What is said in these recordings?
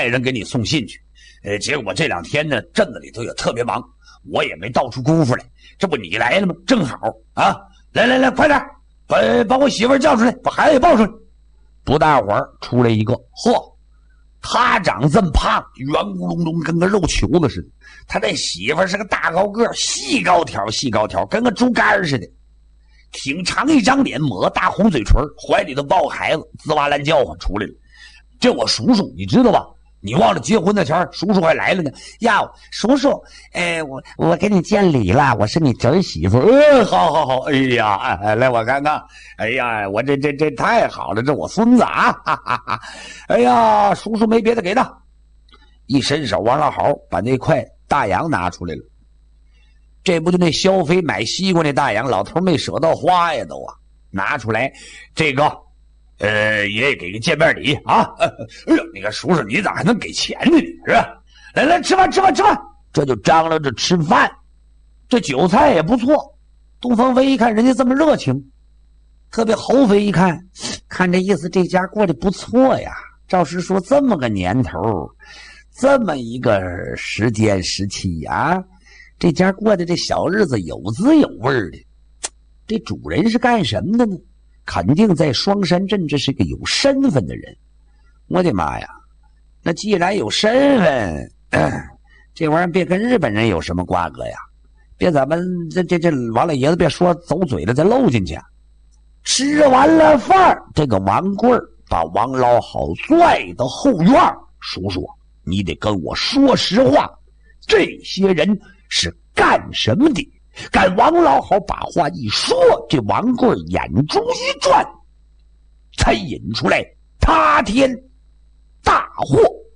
派人给你送信去。结果这2天呢，镇子里头也特别忙，我也没倒出功夫来。这不你来了吗？正好啊！来，快点，把我媳妇叫出来，把孩子也抱出来。不大会儿出来一个，嚯，他长这么胖，圆咕隆咚，跟个肉球子似的。他那媳妇是个大高个，细高条，跟个竹竿似的，挺长一张脸，抹大红嘴唇，怀里头抱个孩子，滋哇乱叫唤出来了。这我叔叔，你知道吧？你忘了结婚那前叔叔还来了呢。呀，叔叔，我给你见礼了，我是你侄儿媳妇。好，哎呀，来我看看。哎呀，我这太好了，这我孙子啊，哈哈哈。哎呀，叔叔没别的给的，一伸手，王老好把那块大洋拿出来了。这不就那萧飞买西瓜那大洋，老头没舍到花呀都啊，拿出来这个。爷爷给个见面礼啊！哎呀，那个叔叔，你咋还能给钱呢？是吧？来，吃饭！这就张罗着吃饭。这酒菜也不错。杜芳飞一看人家这么热情，特别侯飞一看这意思，这家过得不错呀。照实说，这么个年头，这么一个时间时期啊，这家过的这小日子有滋有味的。这主人是干什么的呢？肯定在双山镇，这是个有身份的人。我的妈呀，那既然有身份，这玩意儿别跟日本人有什么瓜葛呀，别咱们这王老爷子别说走嘴了再漏进去。吃完了饭，这个王贵把王老好拽到后院，叔叔，你得跟我说实话，这些人是干什么的？干王老好把话一说，这王贵眼珠一转，才引出来塌天大祸。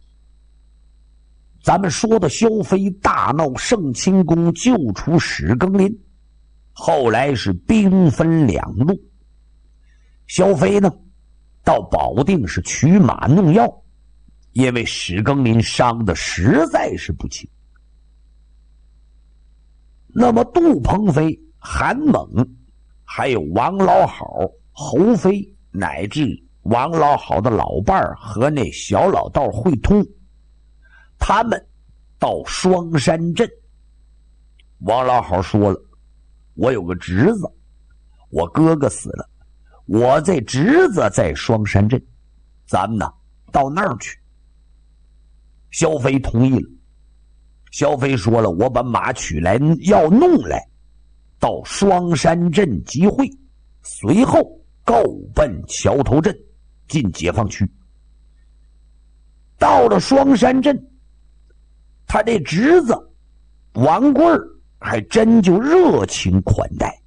咱们说的萧飞大闹圣清宫，救出史更林，后来是兵分2路。萧飞呢，到保定是取马弄药，因为史更林伤的实在是不轻。那么杜鹏飞、韩猛，还有王老好、侯飞，乃至王老好的老伴儿和那小老道会通，他们到双山镇。王老好说了，我有个侄子，我哥哥死了，我这侄子在双山镇，咱们呢到那儿去。萧飞同意了。萧飞说了，我把马取来，要弄来，到双山镇集会，随后够奔桥头镇，进解放区。到了双山镇，他这侄子王贵还真就热情款待。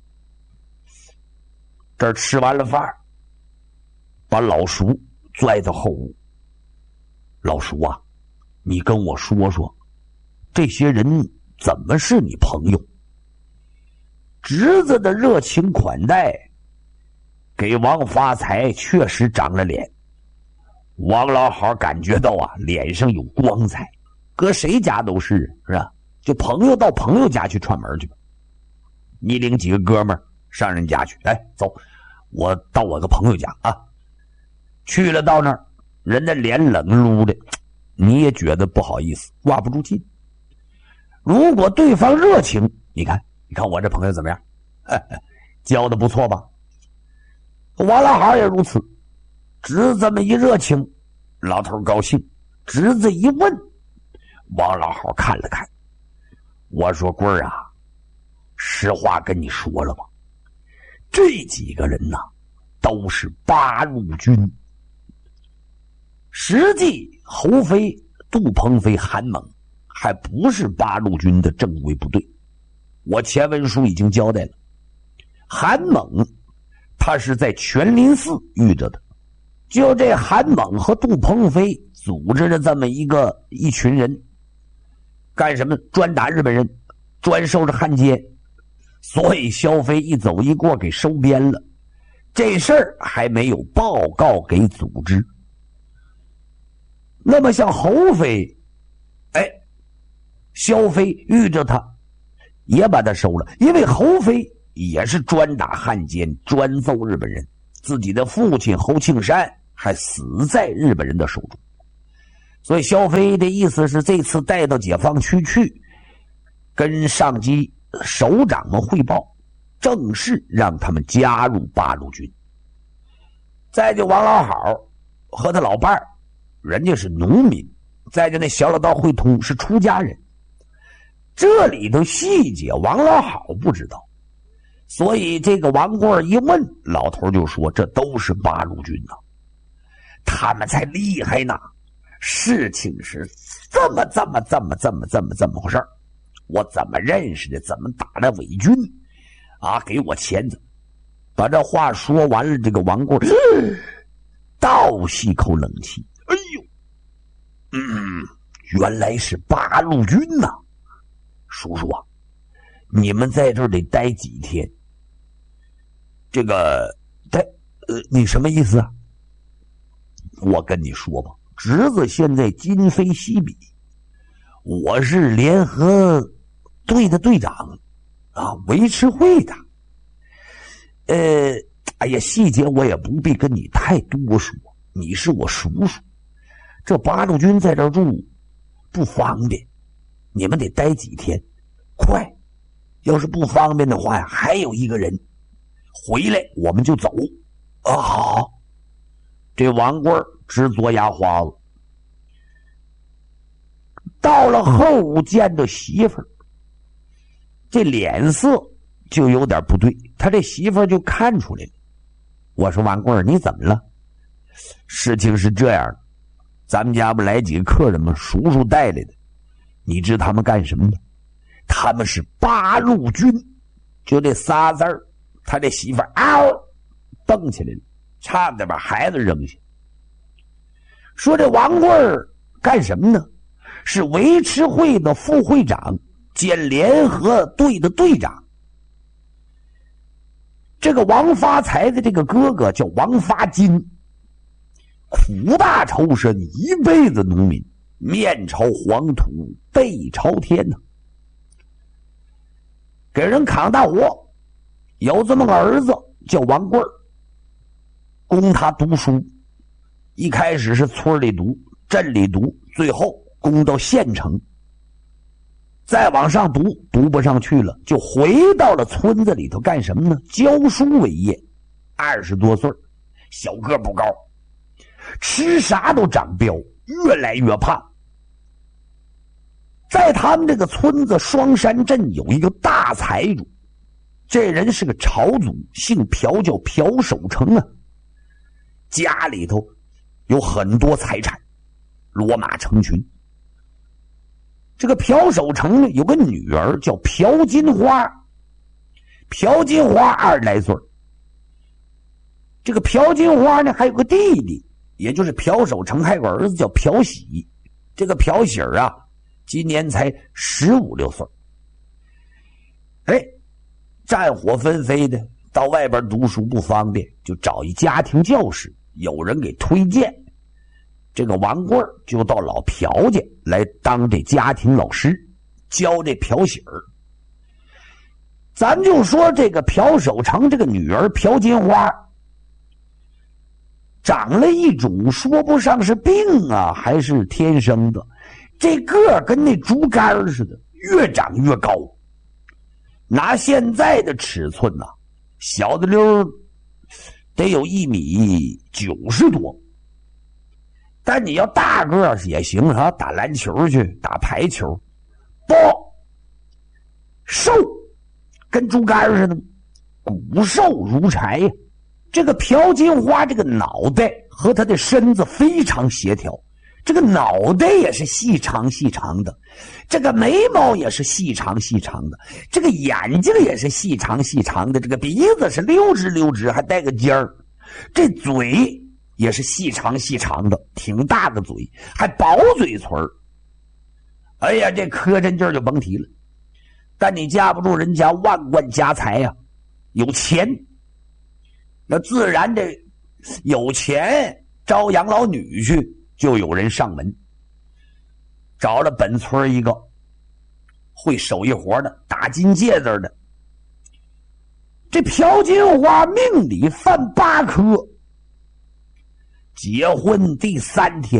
这儿吃完了饭，把老叔拽到后屋。老叔啊，你跟我说说，这些人怎么是你朋友？侄子的热情款待给王发财确实长了脸。王老好感觉到啊，脸上有光彩，搁谁家都是吧？就朋友到朋友家去串门去吧。你领几个哥们儿上人家去，哎，走，我到我个朋友家啊。去了到那儿，人的脸冷撸的，你也觉得不好意思，挂不住劲。如果对方热情，你看我这朋友怎么样？教的不错吧？王老好也如此，侄子们一热情，老头高兴。侄子一问，王老好看了看，我说贵儿啊，实话跟你说了吧，这几个人呐，都是八路军。实际侯飞、杜鹏飞、韩猛还不是八路军的正规部队。我前文书已经交代了，韩猛他是在全林寺遇着的，就这韩猛和杜鹏飞组织着这么一群人，干什么？专打日本人，专收着汉奸。所以萧飞一走一过给收编了，这事儿还没有报告给组织。那么像侯飞，萧飞遇着他也把他收了，因为侯飞也是专打汉奸，专揍日本人，自己的父亲侯庆山还死在日本人的手中。 所以萧飞的意思是这次带到解放区去，跟上级首长们汇报，正式让他们加入八路军。再就王老好和他老伴儿，人家是农民，再就那小老道会通是出家人，这里头细节王老好不知道，所以这个王贵一问，老头就说这都是八路军呐，他们才厉害呢，事情是这么回事儿，我怎么认识的，怎么打的伪军啊，给我钱子。把这话说完了，这个王贵倒吸口冷气，哎呦，原来是八路军呐，叔叔啊，你们在这儿得待几天？这个你什么意思啊？我跟你说吧，侄子现在今非昔比，我是联合队的队长啊，维持会的。哎呀，细节我也不必跟你太多说，你是我叔叔。这八路军在这儿住不方便，你们得待几天，快！要是不方便的话呀，还有一个人回来，我们就走。啊，好。这王贵直嘬牙花子。到了后屋见着媳妇儿，这脸色就有点不对，他这媳妇儿就看出来了。我说王贵你怎么了？事情是这样的，咱们家不来几个客人吗？叔叔带来的，你知他们干什么的？他们是八路军，就这仨字儿，他这媳妇儿蹦起来了，差点把孩子扔下。说这王贵干什么呢？是维持会的副会长兼联合队的队长。这个王发财的这个哥哥叫王发金，苦大仇深，一辈子农民，面朝黄土背朝天呢，给人扛大活。有这么个儿子叫王贵，供他读书，一开始是村里读，镇里读，最后供到县城，再往上读不上去了，就回到了村子里头干什么呢？教书为业。20多岁，小个不高，吃啥都长膘，越来越胖。在他们这个村子双山镇有一个大财主，这人是个朝族，姓朴，叫朴守成啊。家里头有很多财产，骡马成群。这个朴守成呢，有个女儿叫朴金花，朴金花20来岁。这个朴金花呢，还有个弟弟，也就是朴守成还有个儿子叫朴喜。这个朴喜啊，今年才15、16岁。战火纷飞的，到外边读书不方便，就找一家庭教师，有人给推荐。这个王贵就到老朴家来当这家庭老师，教这朴喜儿。咱就说这个朴守成这个女儿朴金花，长了一种说不上是病啊还是天生的，这个跟那竹竿似的，越长越高。拿现在的尺寸啊，小的溜得有1.90米多。但你要大个也行啊，打篮球去，打排球，不瘦，跟竹竿似的，骨瘦如柴呀。这个朴金花这个脑袋和他的身子非常协调，这个脑袋也是细长细长的，这个眉毛也是细长细长的，这个眼睛也是细长细长的，这个鼻子是溜直溜直，还带个尖儿，这嘴也是细长细长的，挺大的嘴，还薄嘴唇。哎呀，这磕碜劲儿就甭提了。但你架不住人家万贯家财呀，有钱，那自然这有钱招养老女婿，就有人上门。找了本村一个会手艺活的，打金戒指的。这朴金花命里犯8颗。结婚第3天，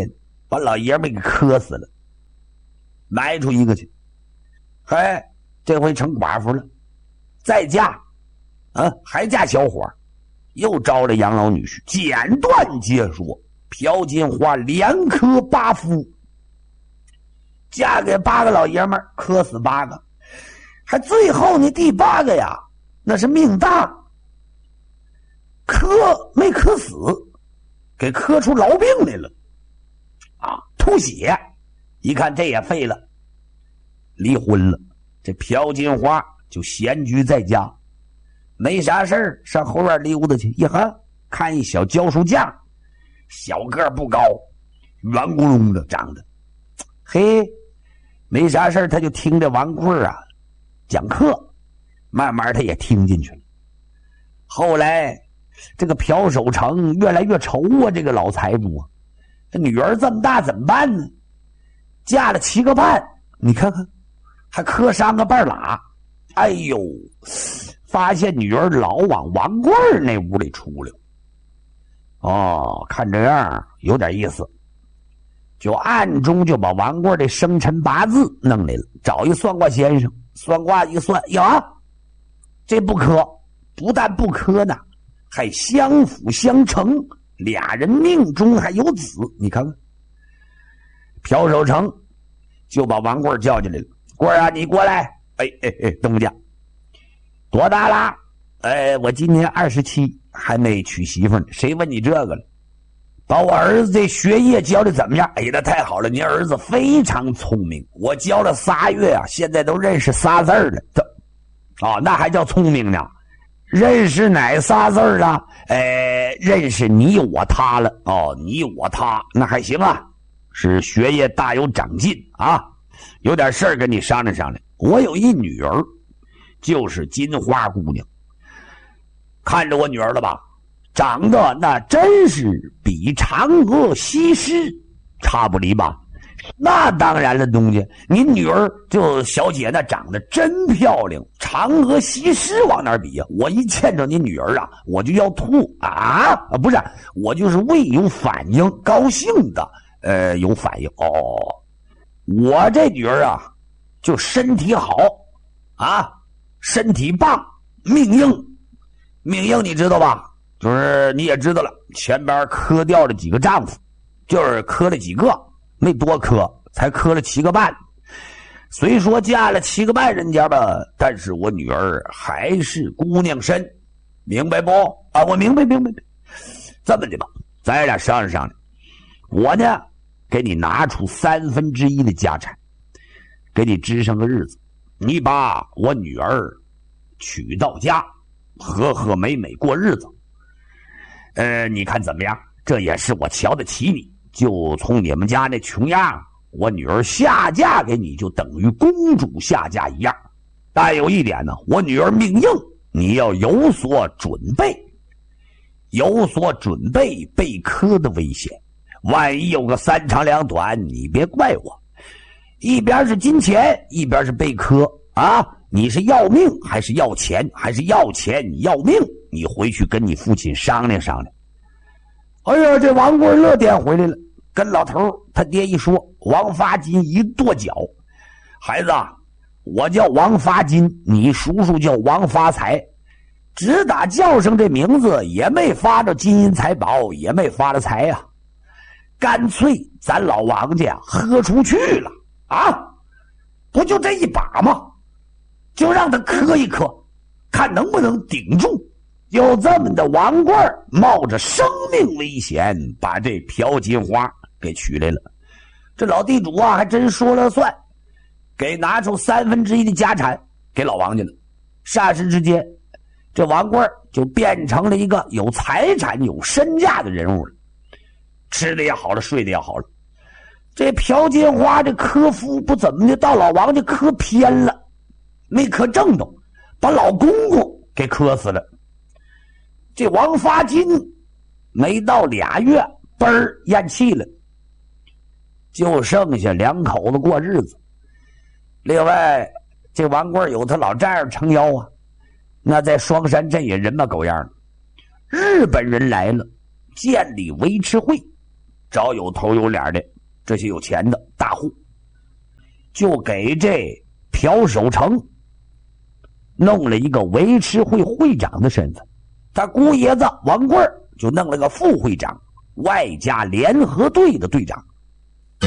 把老爷们给磕死了。埋出一个去，这回成寡妇了，再嫁还嫁小伙，又招了养老女婿。简短截说，朴金花连磕8夫，嫁给8个老爷们，磕死8个，还最后那第8个呀，那是命大，磕没磕死，给磕出痨病来了吐血。一看这也废了，离婚了。这朴金花就闲居在家，没啥事儿上后院溜达去。看一小教书匠，小个不高，圆咕隆的长得，没啥事儿他就听着王贵讲课，慢慢他也听进去了。后来这个朴守成越来越愁这个老财主这女儿这么大怎么办呢？嫁了7个半，你看看还磕3个半拉。发现女儿老往王贵那屋里出溜。看这样有点意思，就暗中就把王贵的生辰八字弄来了，找一算卦先生，算卦一算，这不磕，不但不磕呢，还相辅相成，俩人命中还有子。你看看，朴守成就把王贵叫进来了。贵你过来。东家多大了？我今年27，还没娶媳妇呢。谁问你这个了？把我儿子这学业教的怎么样？那太好了，您儿子非常聪明，我教了3月现在都认识仨字了。那还叫聪明呢？认识哪仨字了？认识你我他了。你我他那还行是学业大有长进有点事儿跟你商量商量。我有一女儿，就是金花姑娘，看着我女儿了吧？长得那真是比嫦娥西施差不离吧？那当然了，东家，您女儿就小姐那长得真漂亮，嫦娥西施往哪儿比我一见着您女儿我就要吐不是，我就是胃有反应，高兴的有反应。我这女儿就身体好身体棒，命硬你知道吧？就是你也知道了，前边磕掉了几个丈夫，就是磕了几个，没多磕，才磕了7个半。虽说嫁了7个半人家吧，但是我女儿还是姑娘身，明白不？我明白。这么的吧，咱俩商量商量，我呢给你拿出1/3的家产，给你支上个日子，你把我女儿娶到家，和和美美过日子。你看怎么样？这也是我瞧得起你，就从你们家那穷样，我女儿下嫁给你，就等于公主下嫁一样。但有一点呢，我女儿命硬，你要有所准备，被磕的危险。万一有个3长2短，你别怪我。一边是金钱，一边是被磕你是要命还是要钱？还是要钱你要命？你回去跟你父亲商量商量。这王贵乐点回来了，跟老头他爹一说，王发金一跺脚，孩子我叫王发金，你叔叔叫王发财，只打叫声这名字，也没发着金银财宝，也没发了财干脆咱老王家喝出去了不就这一把吗？就让他磕一磕，看能不能顶住。就这么的，王贵冒着生命危险把这朴金花给娶来了。这老地主还真说了算，给拿出1/3的家产给老王家了。霎时之间，这王贵就变成了一个有财产有身价的人物了，吃的也好了，睡的也好了。这朴金花这磕夫不怎么的，到老王家磕偏了，没磕正道，把老公公给磕死了。这王发金没到2月，嘣儿咽气了，就剩下2口子过日子。另外，这王贵有他老丈人撑腰那在双山镇也人模狗样的。日本人来了，建立维持会，找有头有脸的这些有钱的大户，就给这朴守成弄了一个维持会会长的身份，他姑爷子王贵就弄了个副会长，外加联合队的队长。